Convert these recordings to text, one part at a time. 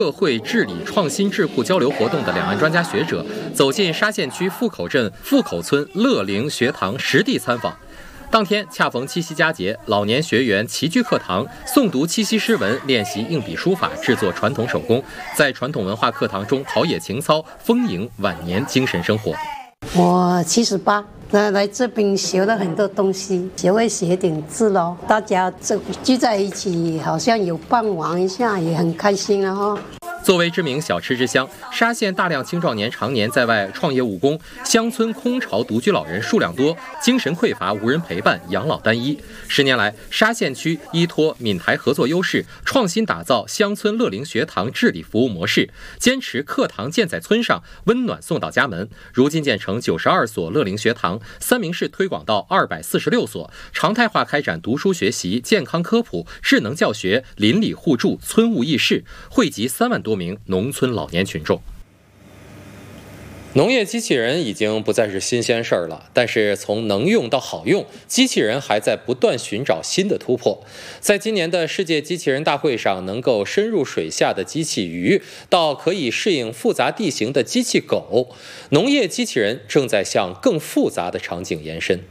社会治理创新智库交流活动的两岸专家学者走进沙县区富口镇富口村乐龄学堂实地参访。当天恰逢七夕佳节，老年学员齐聚课堂，诵读七夕诗文，练习硬笔书法，制作传统手工，在传统文化课堂中陶冶情操，丰盈晚年精神生活。 我78。来这边学了很多东西，学会写点字咯。大家聚在一起，好像有伴玩一下，也很开心了哈。 作为知名小吃之乡，沙县大量青壮年常年在外创业务工，乡村空巢独居老人数量多，精神匮乏，无人陪伴，养老单一。10年来，沙县区依托闽台合作优势，创新打造乡村乐龄学堂治理服务模式，坚持课堂建在村上，温暖送到家门。如今建成92所乐龄学堂，3明市推广到246所，常态化开展读书学习、健康科普、智能教学、邻里互助、村务议事，惠及3万多名农村老年群众。农业机器人已经不再是新鲜事儿了，但是从能用到好用，机器人还在不断寻找新的突破。在今年的世界机器人大会上，能够深入水下的机器鱼，到可以适应复杂地形的机器狗，农业机器人正在向更复杂的场景延伸。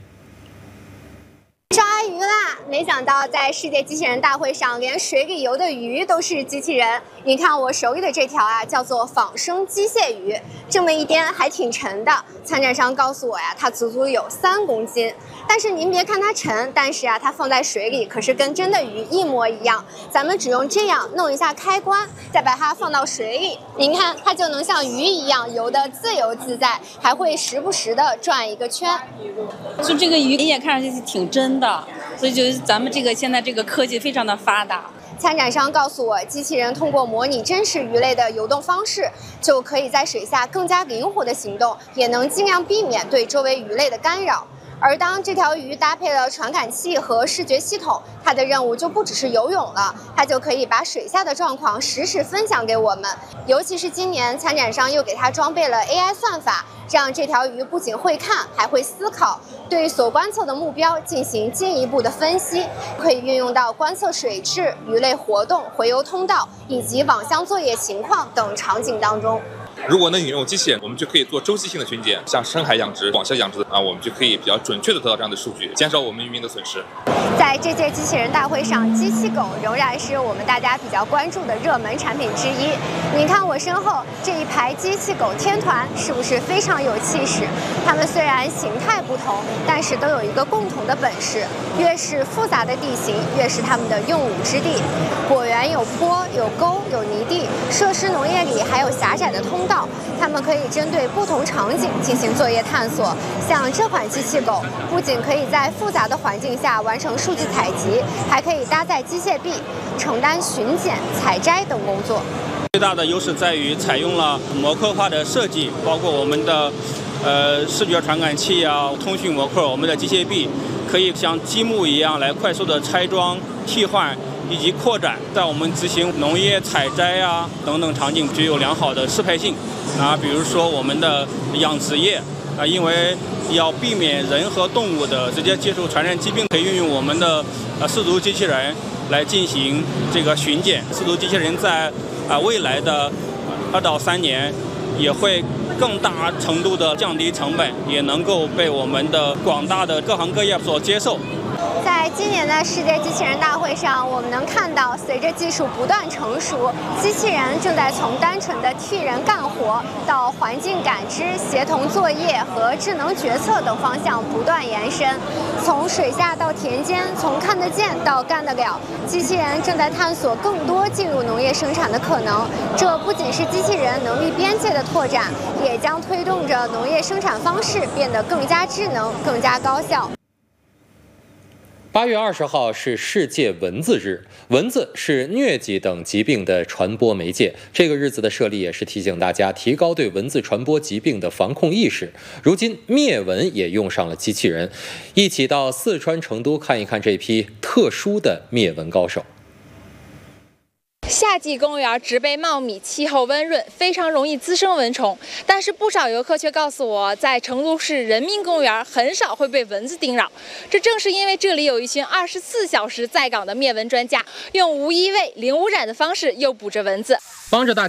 抓鱼啦！没想到在世界机器人大会上，连水里游的鱼都是机器人。你看我手里的这条啊，叫做仿生机械鱼，这么一颠还挺沉的。参展商告诉我呀，它足足有3公斤。但是您别看它沉，但是啊，它放在水里可是跟真的鱼一模一样。咱们只用这样弄一下开关，再把它放到水里，您看它就能像鱼一样游得自由自在，还会时不时的转一个圈。 就这个鱼也看上去挺真的，所以就是咱们现在这个科技非常的发达。 参展商告诉我，机器人通过模拟真实鱼类的游动方式，就可以在水下更加灵活的行动，也能尽量避免对周围鱼类的干扰。而当这条鱼搭配了传感器和视觉系统，它的任务就不只是游泳了，它就可以把水下的状况实时分享给我们。尤其是今年，参展商又给它装备了 AI 算法，让这条鱼不仅会看，还会思考，对所观测的目标进行进一步的分析，可以运用到观测水质、鱼类活动、洄游通道以及网箱作业情况等场景当中。 如果能引用机器人，我们就可以做周期性的巡检，像深海养殖、网箱养殖我们就可以比较准确的得到这样的数据，减少我们渔民的损失。 在这届机器人大会上，机器狗仍然是我们大家比较关注的热门产品之一。你看我身后这一排机器狗天团是不是非常有气势？它们虽然形态不同，但是都有一个共同的本事，越是复杂的地形，越是它们的用武之地。果园有坡、有沟、有泥地，设施农业里还有狭窄的通道，它们可以针对不同场景进行作业探索。像这款机器狗，不仅可以在复杂的环境下完成数据采集，还可以搭载机械臂，承担巡检、采摘等工作。 最大的优势在于采用了模块化的设计，包括我们的视觉传感器通讯模块，我们的机械臂可以像积木一样来快速的拆装、替换以及扩展，在我们执行农业采摘等等场景具有良好的适配性。比如说我们的养殖业因为要避免人和动物的直接接触传染疾病，可以运用我们的饲毒机器人来进行这个巡检。饲毒机器人在未来的2到3年也会更大程度的降低成本，也能够被我们的广大的各行各业所接受。 在今年的世界机器人大会上，我们能看到，随着技术不断成熟，机器人正在从单纯的替人干活，到环境感知、协同作业和智能决策等方向不断延伸。从水下到田间，从看得见到干得了，机器人正在探索更多进入农业生产的可能。这不仅是机器人能力边界的拓展，也将推动着农业生产方式变得更加智能、更加高效。 8月20号是世界蚊子日，蚊子是疟疾等疾病的传播媒介。这个日子的设立也是提醒大家提高对蚊子传播疾病的防控意识。如今灭蚊也用上了机器人，一起到四川成都看一看这批特殊的灭蚊高手。 夏季公园植被茂密，气候温润，非常容易滋生蚊虫。但是不少游客却告诉我，在成都市人民公园很少会被蚊子叮扰。这正是因为这里有一群24小时在岗的灭蚊专家，用无异味、零污染的方式诱捕着蚊子。 帮着大家